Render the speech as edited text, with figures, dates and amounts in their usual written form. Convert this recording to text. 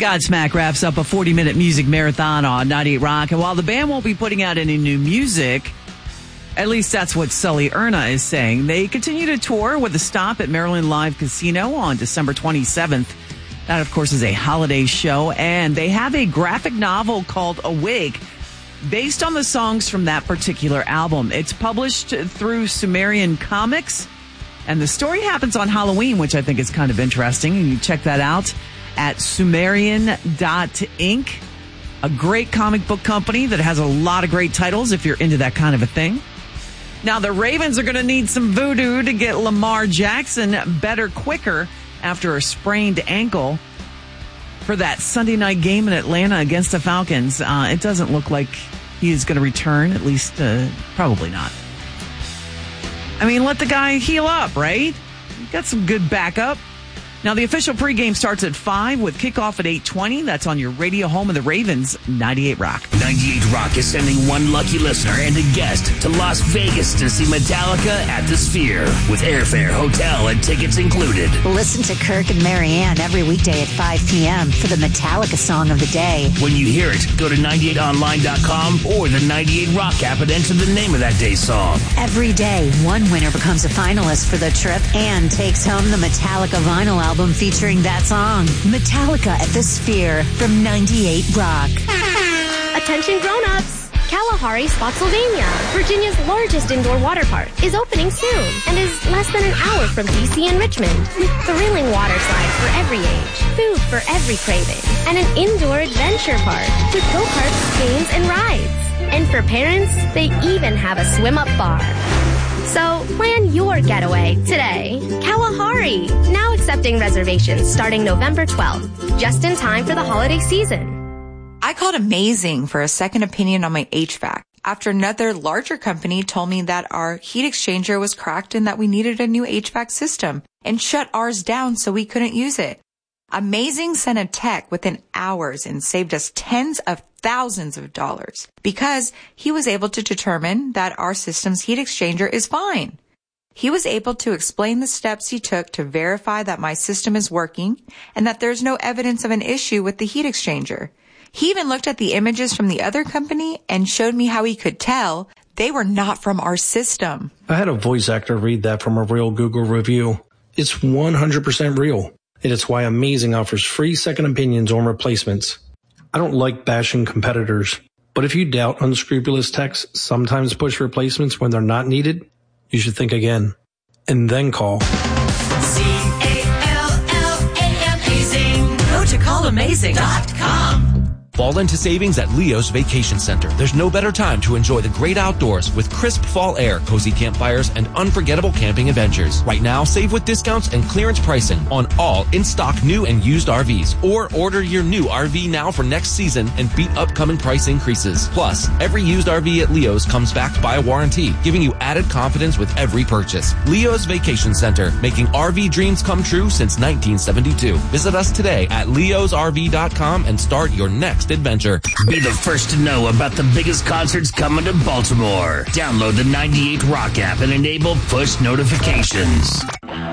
Godsmack wraps up a 40-minute music marathon on 98 Rock. And while the band won't be putting out any new music, at least that's what Sully Erna is saying, they continue to tour with a stop at Maryland Live Casino on December 27th. That, of course, is a holiday show. And they have a graphic novel called Awake, based on the songs from that particular album. It's published through Sumerian Comics. And the story happens on Halloween, which I think is kind of interesting. And you check that out at Sumerian.Inc., a great comic book company that has a lot of great titles if you're into that kind of a thing. Now, the Ravens are going to need some voodoo to get Lamar Jackson better quicker after a sprained ankle for that Sunday night game in Atlanta against the Falcons. It doesn't look like he is going to return, at least probably not. I mean, let the guy heal up, right? Got some good backup. Now, the official pregame starts at 5 with kickoff at 8:20. That's on your radio home of the Ravens, 98 Rock. 98 Rock is sending one lucky listener and a guest to Las Vegas to see Metallica at the Sphere with airfare, hotel, and tickets included. Listen to Kirk and Marianne every weekday at 5 p.m. for the Metallica song of the day. When you hear it, go to 98online.com or the 98 Rock app and enter the name of that day's song. Every day, one winner becomes a finalist for the trip and takes home the Metallica vinyl album featuring that song. Metallica at the Sphere from 98 Rock. Attention grown-ups! Kalahari Spotsylvania, Virginia's largest indoor water park, is opening soon and is less than an hour from D.C. and Richmond. Thrilling water slides for every age, food for every craving, and an indoor adventure park with go-karts, games, and rides. And for parents, they even have a swim-up bar. So plan your getaway today. Kalahari, now accepting reservations starting November 12th, just in time for the holiday season. I called Amazing for a second opinion on my HVAC after another larger company told me that our heat exchanger was cracked and that we needed a new HVAC system and shut ours down so we couldn't use it. Amazing sent a tech within hours and saved us tens of thousands of dollars because he was able to determine that our system's heat exchanger is fine. He was able to explain the steps he took to verify that my system is working and that there's no evidence of an issue with the heat exchanger. He even looked at the images from the other company and showed me how he could tell they were not from our system. I had a voice actor read that from a real Google review. It's 100% real. And it's why Amazing offers free second opinions on replacements. I don't like bashing competitors, but if you doubt unscrupulous techs sometimes push replacements when they're not needed, you should think again. And then call. CALLAMazing. Go to callamazing.com. Fall into savings at Leo's Vacation Center. There's no better time to enjoy the great outdoors with crisp fall air, cozy campfires, and unforgettable camping adventures. Right now, save with discounts and clearance pricing on all in-stock new and used RVs. Or order your new RV now for next season and beat upcoming price increases. Plus, every used RV at Leo's comes backed by a warranty, giving you added confidence with every purchase. Leo's Vacation Center, making RV dreams come true since 1972. Visit us today at leosrv.com and start your next adventure. Be the first to know about the biggest concerts coming to Baltimore. Download the 98 Rock app and enable push notifications.